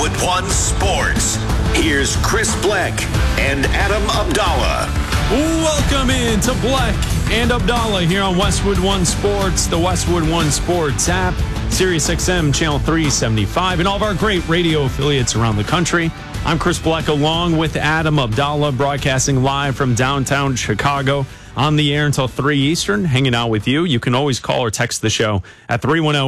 Westwood One Sports. Here's Chris Bleck and Adam Abdallah. Welcome in to Bleck and Abdallah here on Westwood One Sports, the Westwood One Sports app, Sirius XM Channel 375, and all of our great radio affiliates around the country. I'm Chris Bleck along with Adam Abdallah, broadcasting live from downtown Chicago, on the air until 3 Eastern, hanging out with you. You can always call or text the show at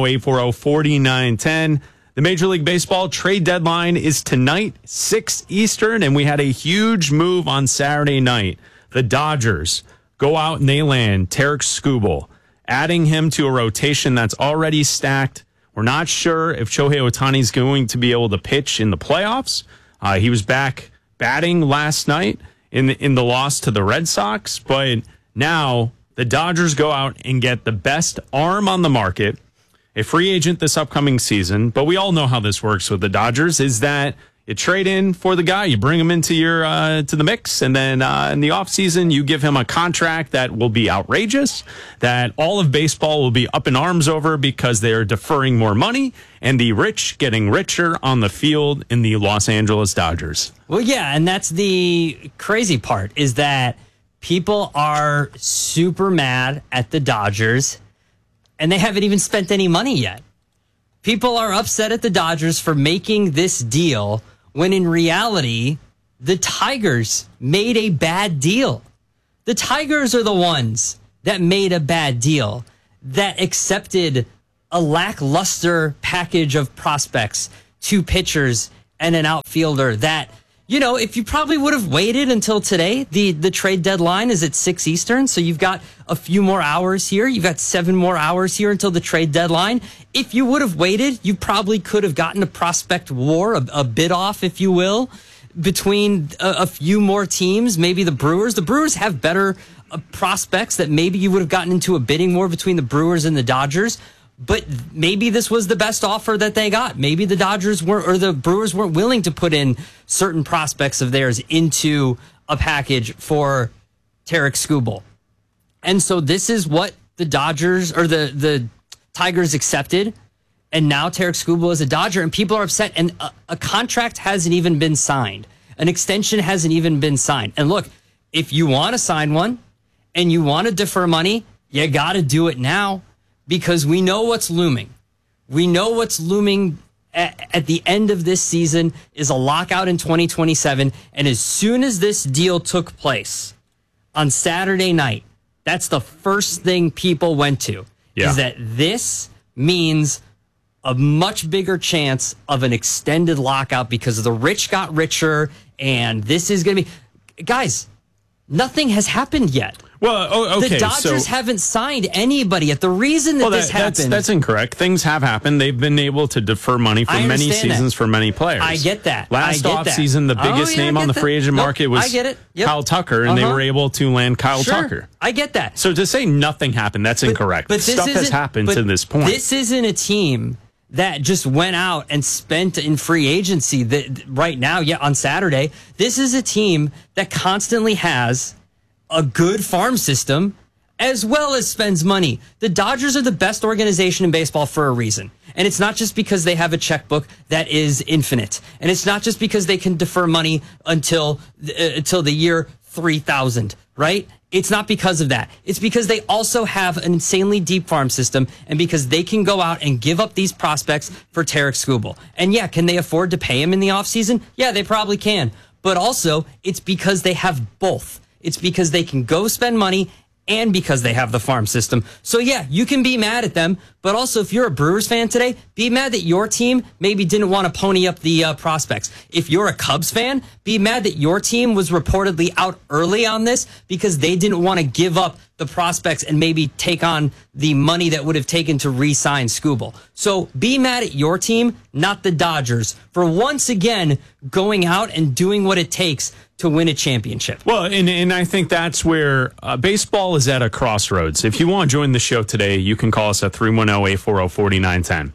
310-840-4910. The Major League Baseball trade deadline is tonight, 6 Eastern, and we had a huge move on Saturday night. The Dodgers go out and they land Tarik Skubal, adding him to a rotation that's already stacked. We're not sure if Shohei Ohtani is going to be able to pitch in the playoffs. He was back batting last night in the loss to the Red Sox, but now the Dodgers go out and get the best arm on the market, a free agent this upcoming season. But we all know how this works with the Dodgers, is that you trade in for the guy, you bring him into your to the mix, and then in the offseason, you give him a contract that will be outrageous, that all of baseball will be up in arms over because they are deferring more money, and the rich getting richer on the field in the Los Angeles Dodgers. Well, yeah, and that's the crazy part, is that people are super mad at the Dodgers, and they haven't even spent any money yet. People are upset at the Dodgers for making this deal when in reality, the Tigers made a bad deal. The Tigers are the ones that made a bad deal, that accepted a lackluster package of prospects, 2 pitchers and an outfielder that, you know, if you probably would have waited until today, the trade deadline is at 6 Eastern, so you've got a few more hours here. You've got 7 more hours here until the trade deadline. If you would have waited, you probably could have gotten a prospect war, a bid off, if you will, between a few more teams, maybe the Brewers. The Brewers have better prospects that maybe you would have gotten into a bidding war between the Brewers and the Dodgers. But maybe this was the best offer that they got. Maybe the Dodgers weren't, or the Brewers weren't willing to put in certain prospects of theirs into a package for Tarik Skubal. And so this is what the Dodgers, or the Tigers, accepted. And now Tarik Skubal is a Dodger, and people are upset. And a contract hasn't even been signed. An extension hasn't even been signed. And look, if you want to sign one and you want to defer money, you got to do it now. Because we know what's looming. We know what's looming at the end of this season is a lockout in 2027. And as soon as this deal took place on Saturday night, that's the first thing people went to. Yeah. Is that this means a much bigger chance of an extended lockout because the rich got richer. And this is going to be... Guys, nothing has happened yet. Well, okay, the Dodgers haven't signed anybody yet. The reason that this happened... That's incorrect. Things have happened. They've been able to defer money for many seasons for many players. I get that. Last offseason, the biggest name on the free agent market was Kyle Tucker, and they were able to land Kyle Tucker. I get that. So to say nothing happened, that's incorrect. But stuff has happened to this point. This isn't a team that just went out and spent in free agency right now, on Saturday. This is a team that constantly has a good farm system, as well as spends money. The Dodgers are the best organization in baseball for a reason. And it's not just because they have a checkbook that is infinite. And it's not just because they can defer money until the year 3000, right? It's not because of that. It's because they also have an insanely deep farm system, and because they can go out and give up these prospects for Tarik Skubal. And yeah, can they afford to pay him in the offseason? Yeah, they probably can. But also, it's because they have both. It's because they can go spend money and because they have the farm system. So yeah, you can be mad at them, but also if you're a Brewers fan today, be mad that your team maybe didn't want to pony up the prospects. If you're a Cubs fan, be mad that your team was reportedly out early on this because they didn't want to give up the prospects and maybe take on the money that would have taken to re-sign Skubal. So be mad at your team, not the Dodgers, for once again going out and doing what it takes to win a championship. Well, and I think that's where baseball is at a crossroads. If you want to join the show today, you can call us at 310-840-4910.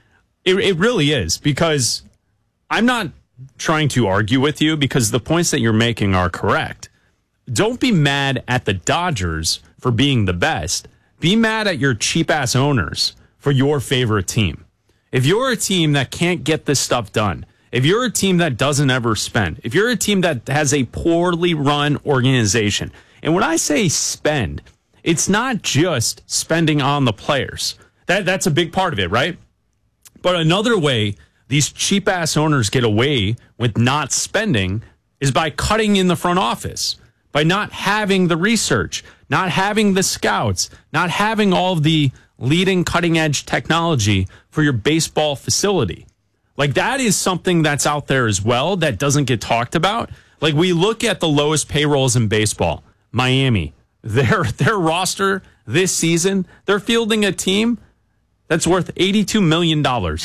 It really is, because I'm not trying to argue with you, because the points that you're making are correct. Don't be mad at the Dodgers for being the best. Be mad at your cheap-ass owners for your favorite team. If you're a team that can't get this stuff done, if you're a team that doesn't ever spend, if you're a team that has a poorly run organization, and when I say spend, it's not just spending on the players. That's a big part of it, right? But another way these cheap-ass owners get away with not spending is by cutting in the front office, by not having the research, not having the scouts, not having all of the leading cutting-edge technology for your baseball facility. Like, that is something that's out there as well that doesn't get talked about. Like, we look at the lowest payrolls in baseball. Miami, their roster this season, they're fielding a team that's worth $82 million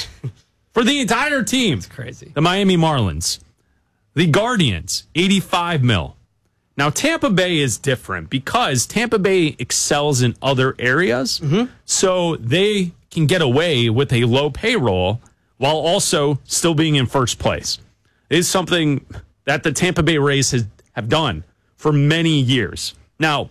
for the entire team. That's crazy. The Miami Marlins. The Guardians, $85 million. Now, Tampa Bay is different because Tampa Bay excels in other areas, so they can get away with a low payroll while also still being in first place. It is something that the Tampa Bay Rays have done for many years. Now,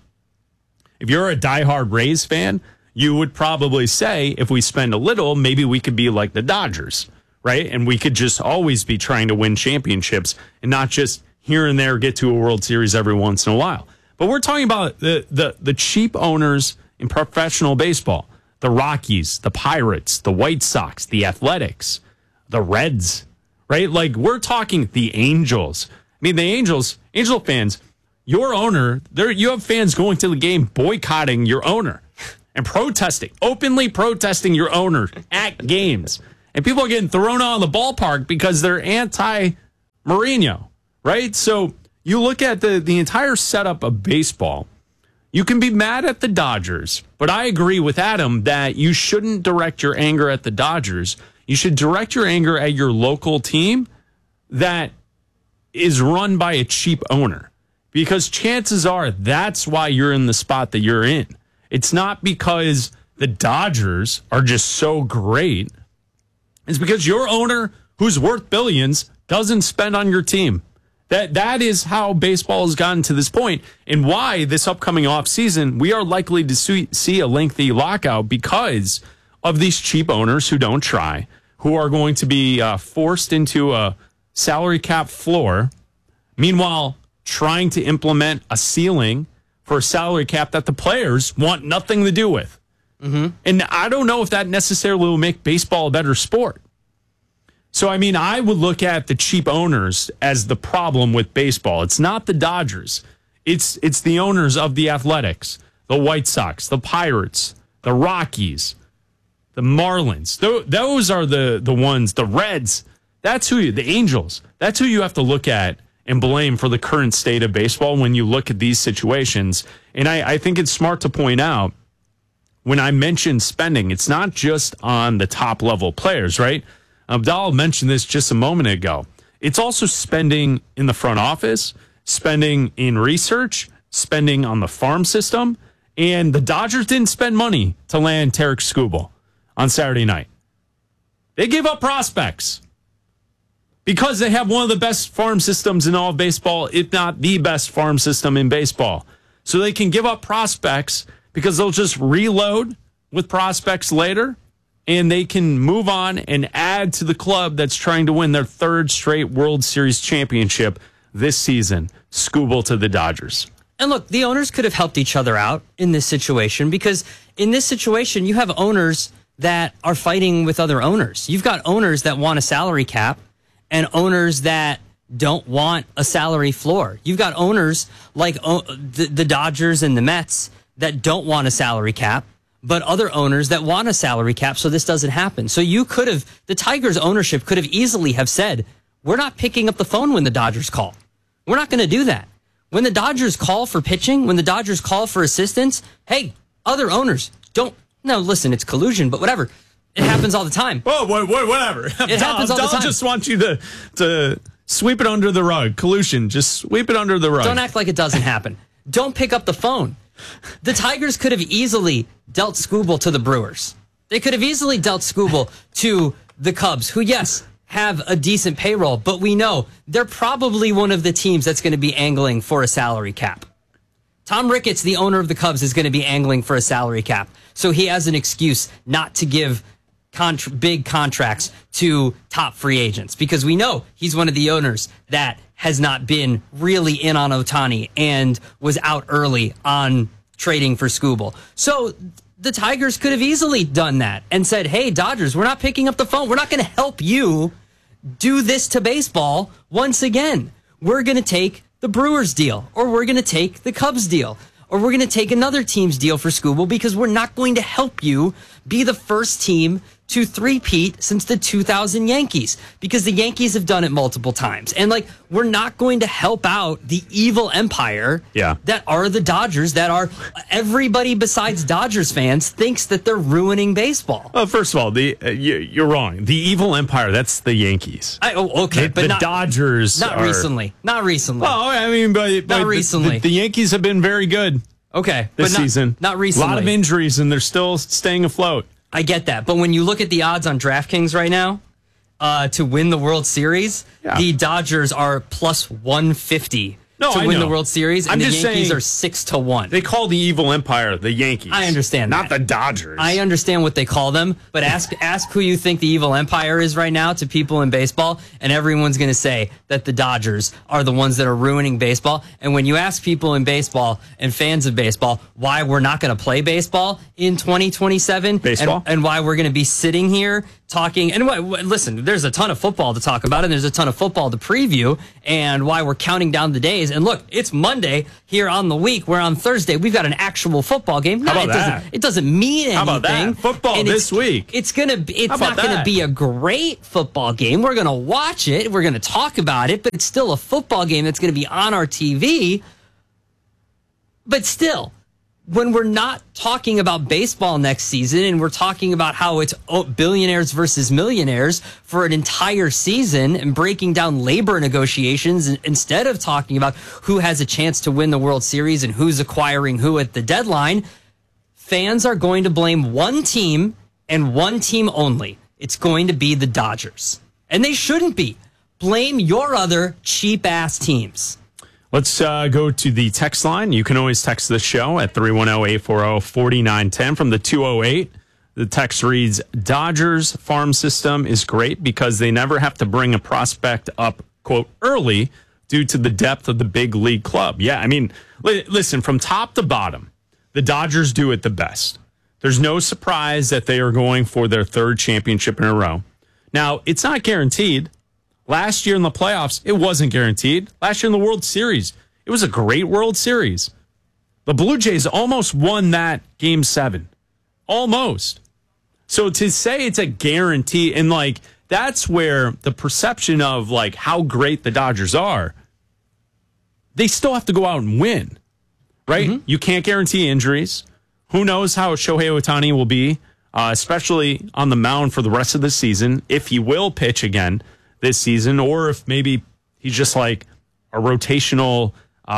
if you're a diehard Rays fan, you would probably say if we spend a little, maybe we could be like the Dodgers, right? And we could just always be trying to win championships and not just here and there get to a World Series every once in a while. But we're talking about the cheap owners in professional baseball. The Rockies, the Pirates, the White Sox, the Athletics, the Reds, right? Like, we're talking the Angels. I mean, the Angel fans, your owner, you have fans going to the game boycotting your owner and openly protesting your owner at games. And people are getting thrown out of the ballpark because they're anti-Mourinho, right? So you look at the entire setup of baseball. You can be mad at the Dodgers, but I agree with Adam that you shouldn't direct your anger at the Dodgers. You should direct your anger at your local team that is run by a cheap owner, because chances are that's why you're in the spot that you're in. It's not because the Dodgers are just so great. It's because your owner, who's worth billions, doesn't spend on your team. That is how baseball has gotten to this point, and why this upcoming offseason we are likely to see a lengthy lockout because of these cheap owners who don't try, who are going to be forced into a salary cap floor, meanwhile trying to implement a ceiling for a salary cap that the players want nothing to do with. And I don't know if that necessarily will make baseball a better sport. So, I mean, I would look at the cheap owners as the problem with baseball. It's not the Dodgers. It's the owners of the Athletics, the White Sox, the Pirates, the Rockies, the Marlins. Those are the ones, the Reds. That's the Angels. That's who you have to look at and blame for the current state of baseball when you look at these situations. And I think it's smart to point out, when I mention spending, it's not just on the top level players, right? Abdal mentioned this just a moment ago. It's also spending in the front office, spending in research, spending on the farm system. And the Dodgers didn't spend money to land Tarik Skubal on Saturday night. They gave up prospects because they have one of the best farm systems in all of baseball, if not the best farm system in baseball. So they can give up prospects because they'll just reload with prospects later, and they can move on and add to the club that's trying to win their third straight World Series championship this season. Skubal to the Dodgers. And look, the owners could have helped each other out in this situation, because in this situation, you have owners that are fighting with other owners. You've got owners that want a salary cap and owners that don't want a salary floor. You've got owners like the Dodgers and the Mets that don't want a salary cap, but other owners that want a salary cap, so this doesn't happen. So the Tigers ownership could have easily have said, we're not picking up the phone when the Dodgers call. We're not going to do that. When the Dodgers call for pitching, when the Dodgers call for assistance, hey, other owners, listen, it's collusion, but whatever. It happens all the time. Whoa, whatever. It happens all the time. I just want you to sweep it under the rug. Collusion, just sweep it under the rug. Don't act like it doesn't happen. Don't pick up the phone. The Tigers could have easily dealt Skubal to the Brewers. They could have easily dealt Skubal to the Cubs, who, yes, have a decent payroll, but we know they're probably one of the teams that's going to be angling for a salary cap. Tom Ricketts, the owner of the Cubs, is going to be angling for a salary cap, so he has an excuse not to give big contracts to top free agents, because we know he's one of the owners that has not been really in on Ohtani and was out early on trading for Skubal. So the Tigers could have easily done that and said, hey, Dodgers, we're not picking up the phone. We're not going to help you do this to baseball once again. We're going to take the Brewers deal, or we're going to take the Cubs deal, or we're going to take another team's deal for Skubal, because we're not going to help you be the first team to three-peat since the 2000 Yankees, because the Yankees have done it multiple times. And, like, we're not going to help out the evil empire that are the Dodgers, that are everybody besides Dodgers fans thinks that they're ruining baseball. Well, first of all, you're wrong. The evil empire, that's the Yankees. Okay, but the Dodgers Not recently. Not recently. Well, I mean, but not recently. The Yankees have been very good this season. Not recently. A lot of injuries, and they're still staying afloat. I get that. But when you look at the odds on DraftKings right now to win the World Series, the Dodgers are plus 150 to win the World Series, and the Yankees are 6-1. They call the evil empire the Yankees. I understand not the Dodgers. I understand what they call them, but ask who you think the evil empire is right now to people in baseball, and everyone's going to say that the Dodgers are the ones that are ruining baseball. And when you ask people in baseball and fans of baseball why we're not going to play baseball in 2027, and why we're going to be sitting here talking, and listen, there's a ton of football to talk about, and there's a ton of football to preview, and why we're counting down the days. And look, it's Monday here on the week. We're on Thursday. We've got an actual football game. How about that? It doesn't mean anything. How about that? Football this week. It's not going to be a great football game. We're going to watch it. We're going to talk about it, but it's still a football game that's going to be on our TV. But still, when we're not talking about baseball next season, and we're talking about how it's billionaires versus millionaires for an entire season, and breaking down labor negotiations instead of talking about who has a chance to win the World Series and who's acquiring who at the deadline, fans are going to blame one team and one team only. It's going to be the Dodgers. And they shouldn't be. Blame your other cheap-ass teams. Let's go to the text line. You can always text the show at 310-840-4910 from the 208. The text reads, Dodgers farm system is great because they never have to bring a prospect up, quote, early due to the depth of the big league club. Yeah, I mean, listen, from top to bottom, the Dodgers do it the best. There's no surprise that they are going for their third championship in a row. Now, it's not guaranteed. Last year in the playoffs, it wasn't guaranteed. Last year in the World Series, it was a great World Series. The Blue Jays almost won that Game 7. Almost. So to say it's a guarantee, and like that's where the perception of like how great the Dodgers are, they still have to go out and win, right? Mm-hmm. You can't guarantee injuries. Who knows how Shohei Ohtani will be, especially on the mound for the rest of the season, if he will pitch again this season, or if maybe he's just like a rotational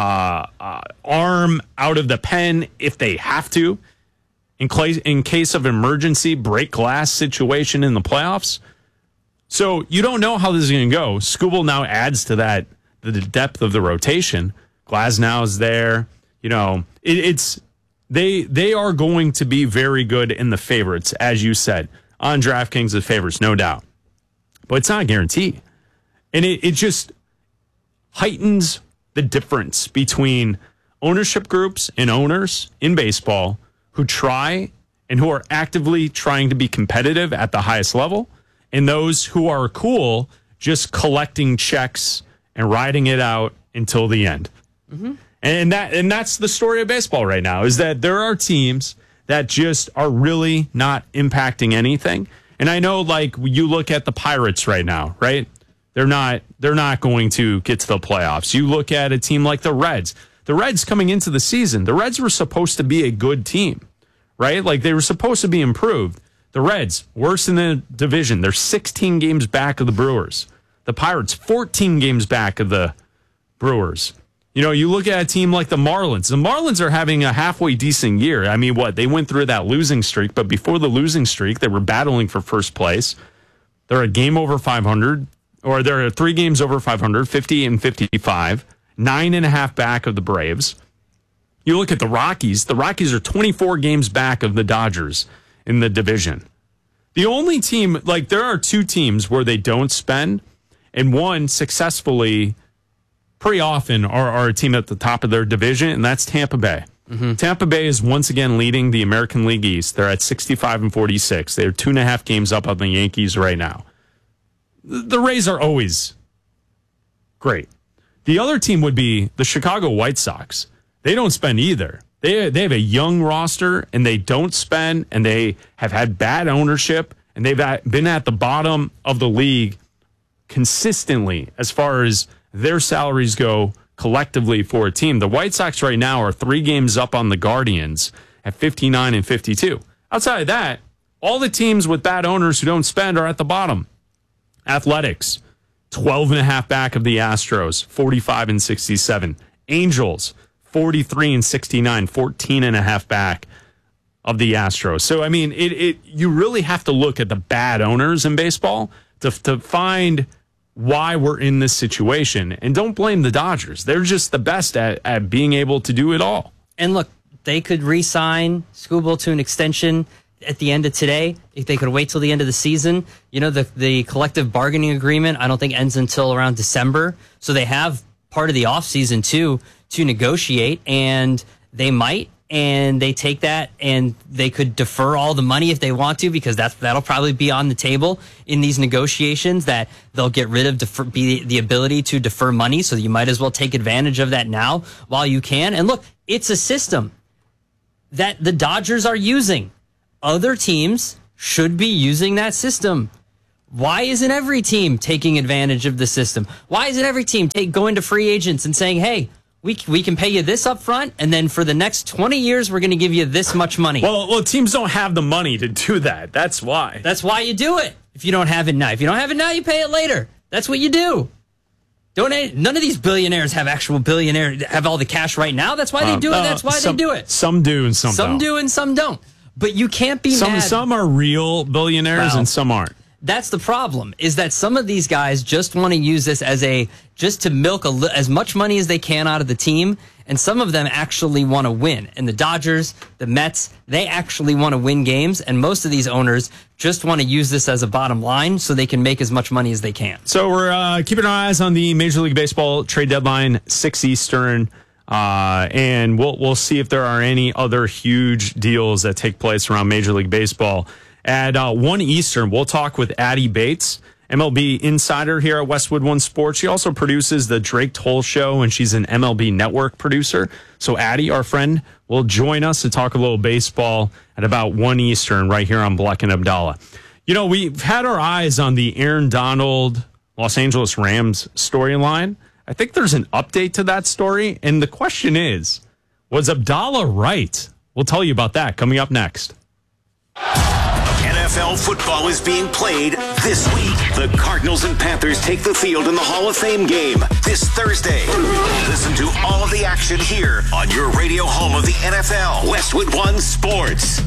arm out of the pen if they have to, in case of emergency break glass situation in the playoffs. So you don't know how this is going to go. Skubal now adds to that the depth of the rotation. Glasnow is there. You know, they are going to be very good in the favorites, as you said, on DraftKings as favorites, no doubt. But it's not a guarantee. And it just heightens the difference between ownership groups and owners in baseball who try and who are actively trying to be competitive at the highest level, and those who are cool just collecting checks and riding it out until the end. Mm-hmm. And that's the story of baseball right now, is that there are teams that just are really not impacting anything. And I know, like, you look at the Pirates right now, right? They're not going to get to the playoffs. You look at a team like the Reds. The Reds coming into the season, the Reds were supposed to be a good team, right? Like, they were supposed to be improved. The Reds, worse in the division. They're 16 games back of the Brewers. The Pirates, 14 games back of the Brewers. You know, you look at a team like the Marlins. The Marlins are having a halfway decent year. I mean, they went through that losing streak, but before the losing streak, they were battling for first place. They're a game over 500, or they're 3 games over 500, 50 and 55, 9.5 back of the Braves. You look at the Rockies. The Rockies are 24 games back of the Dodgers in the division. The only team, like there are two teams where they don't spend, and one successfully pretty often are a team at the top of their division, and that's Tampa Bay. Tampa Bay is once again leading the American League East. They're at 65-46. They're 2.5 games up on the Yankees right now. The Rays are always great. The other team would be the Chicago White Sox. They don't spend either. They have a young roster, and they don't spend, and they have had bad ownership, and they've been at the bottom of the league consistently as far as their salaries go collectively for a team. The White Sox right now are 3 games up on the Guardians at 59-52. Outside of that, all the teams with bad owners who don't spend are at the bottom. Athletics, 12.5 back of the Astros, 45-67. Angels, 43-69, 14.5 back of the Astros. So, I mean, you really have to look at the bad owners in baseball to find why we're in this situation. And don't blame the Dodgers. They're just the best at being able to do it all. And look, they could re-sign Skubal to an extension at the end of today. If they could wait till the end of the season. You know, the collective bargaining agreement, I don't think ends until around December. So they have part of the offseason, too, to negotiate. And they might. And they take that and they could defer all the money if they want to, because that'll probably be on the table in these negotiations, that they'll get rid of the ability to defer money. So you might as well take advantage of that now while you can. And look, it's a system that the Dodgers are using. Other teams should be using that system. Why isn't every team taking advantage of the system? Why isn't every team going to free agents and saying, hey, we can pay you this up front, and then for the next 20 years, we're going to give you this much money. Well, teams don't have the money to do that. That's why. That's why you do it. If you don't have it now. If you don't have it now, you pay it later. That's what you do. None of these billionaires have all the cash right now. That's why they do it. That's why they do it. Some do and some don't. Some do and some don't. But you can't be mad. Some are real billionaires and some aren't. That's the problem, is that some of these guys just want to use this just to milk as much money as they can out of the team, and some of them actually want to win. And the Dodgers, the Mets, they actually want to win games, and most of these owners just want to use this as a bottom line so they can make as much money as they can. So we're keeping our eyes on the Major League Baseball trade deadline, 6 Eastern, and we'll see if there are any other huge deals that take place around Major League Baseball. At 1 Eastern, we'll talk with Addie Bates, MLB insider here at Westwood One Sports. She also produces the Drake Toll Show, and she's an MLB Network producer. So Addie, our friend, will join us to talk a little baseball at about 1 Eastern right here on Bleck and Abdallah. You know, we've had our eyes on the Aaron Donald, Los Angeles Rams storyline. I think there's an update to that story, and the question is, was Abdallah right? We'll tell you about that coming up next. NFL football is being played this week. The Cardinals and Panthers take the field in the Hall of Fame game this Thursday. Listen to all of the action here on your radio home of the NFL, Westwood One Sports.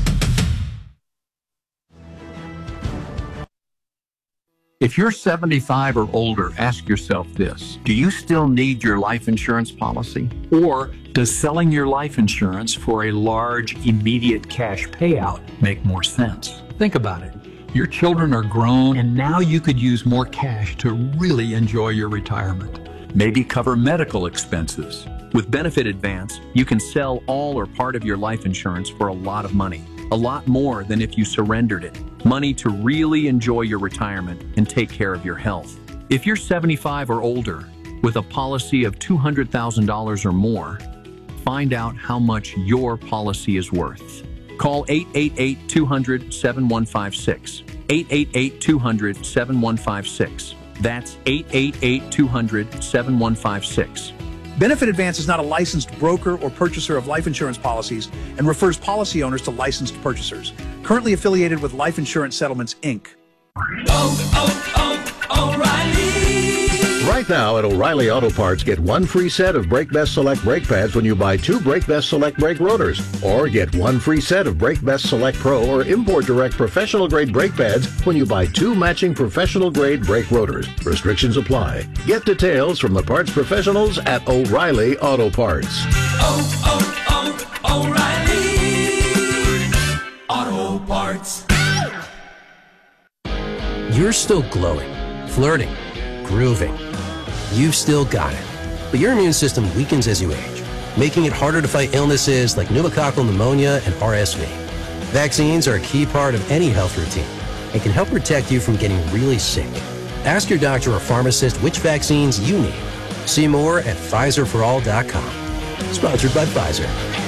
If you're 75 or older, ask yourself this. Do you still need your life insurance policy? Or does selling your life insurance for a large, immediate cash payout make more sense? Think about it. Your children are grown, and now you could use more cash to really enjoy your retirement. Maybe cover medical expenses. With Benefit Advance, you can sell all or part of your life insurance for a lot of money. A lot more than if you surrendered it. Money to really enjoy your retirement and take care of your health. If you're 75 or older, with a policy of $200,000 or more, find out how much your policy is worth. Call 888-200-7156. 888-200-7156. That's 888-200-7156. Benefit Advance is not a licensed broker or purchaser of life insurance policies and refers policy owners to licensed purchasers. Currently affiliated with Life Insurance Settlements, Inc. O'Reilly! Right now at O'Reilly Auto Parts, get one free set of Brake Best Select brake pads when you buy 2 Brake Best Select brake rotors. Or get one free set of Brake Best Select Pro or Import Direct professional grade brake pads when you buy 2 matching professional grade brake rotors. Restrictions apply. Get details from the parts professionals at O'Reilly Auto Parts. O'Reilly Auto Parts. You're still glowing, flirting, grooving. You've still got it. But your immune system weakens as you age, making it harder to fight illnesses like pneumococcal pneumonia and RSV. Vaccines are a key part of any health routine and can help protect you from getting really sick. Ask your doctor or pharmacist which vaccines you need. See more at PfizerForAll.com. Sponsored by Pfizer.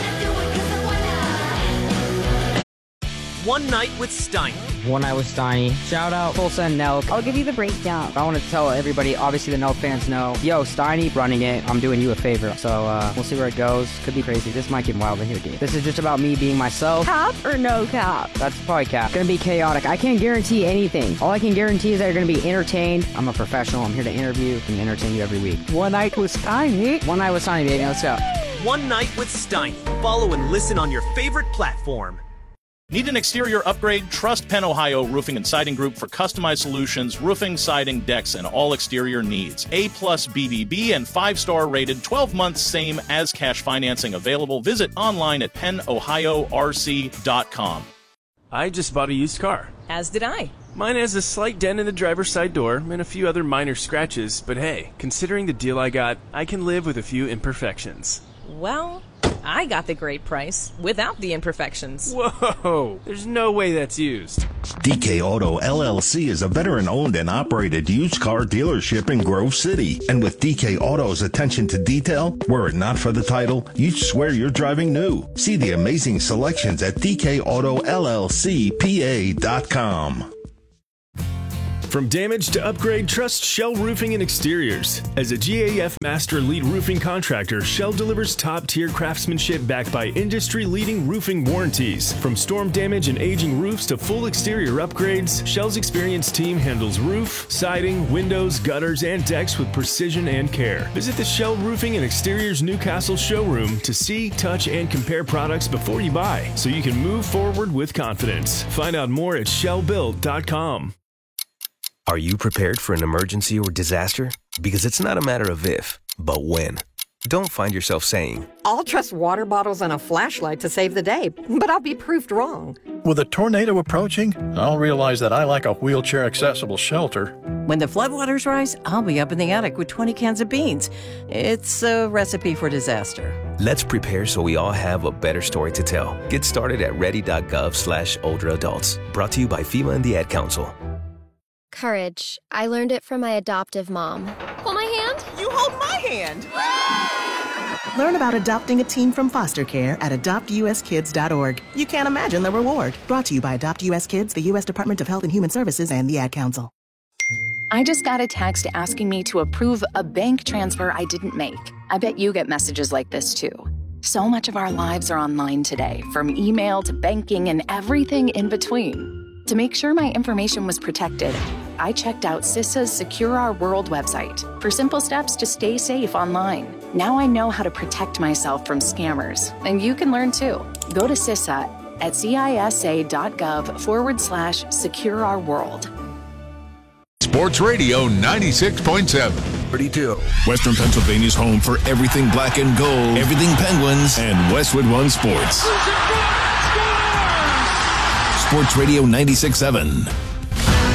One Night with Steiny. One Night with Steiny. Shout out Tulsa and Nelk. I'll give you the breakdown. I want to tell everybody, obviously the Nelk fans know, yo, Steiny running it, I'm doing you a favor. So we'll see where it goes. Could be crazy. This might get wild in here, dude. This is just about me being myself. Cap or no cap? That's probably cap. It's gonna be chaotic. I can't guarantee anything. All I can guarantee is that you're gonna be entertained. I'm a professional. I'm here to interview and entertain you every week. One Night with Steiny. One Night with Steiny, baby. Let's go. One Night with Steiny. Follow and listen on your favorite platform. Need an exterior upgrade? Trust Penn Ohio Roofing and Siding Group for customized solutions, roofing, siding, decks, and all exterior needs. A+ BBB and 5-star rated, 12 months same as cash financing available. Visit online at pennohiorc.com. I just bought a used car. As did I. Mine has a slight dent in the driver's side door and a few other minor scratches, but hey, considering the deal I got, I can live with a few imperfections. Well, I got the great price without the imperfections. Whoa, there's no way that's used. DK Auto LLC is a veteran-owned and operated used car dealership in Grove City. And with DK Auto's attention to detail, were it not for the title, you'd swear you're driving new. See the amazing selections at DKAutoLLCPA.com. From damage to upgrade, trust Shell Roofing and Exteriors. As a GAF Master Elite Roofing Contractor, Shell delivers top-tier craftsmanship backed by industry-leading roofing warranties. From storm damage and aging roofs to full exterior upgrades, Shell's experienced team handles roof, siding, windows, gutters, and decks with precision and care. Visit the Shell Roofing and Exteriors Newcastle showroom to see, touch, and compare products before you buy, so you can move forward with confidence. Find out more at shellbuilt.com. Are you prepared for an emergency or disaster? Because it's not a matter of if, but when. Don't find yourself saying, I'll trust water bottles and a flashlight to save the day, but I'll be proved wrong. With a tornado approaching, I'll realize that I lack a wheelchair-accessible shelter. When the floodwaters rise, I'll be up in the attic with 20 cans of beans. It's a recipe for disaster. Let's prepare so we all have a better story to tell. Get started at ready.gov/older adults. Brought to you by FEMA and the Ad Council. Courage. I learned it from my adoptive mom. Hold my hand. You hold my hand. Learn about adopting a teen from foster care at adoptuskids.org. You can't imagine the reward. Brought to you by Adopt US Kids, the U.S. Department of Health and Human Services, and the Ad Council. I just got a text asking me to approve a bank transfer I didn't make. I bet you get messages like this too. So much of our lives are online today, from email to banking and everything in between. To make sure my information was protected, I checked out CISA's Secure Our World website for simple steps to stay safe online. Now I know how to protect myself from scammers, and you can learn too. Go to CISA at cisa.gov/Secure Our World. Sports Radio 96.7. 32. Western Pennsylvania's home for everything black and gold, everything Penguins, and Westwood One Sports. Sports Radio 96.7.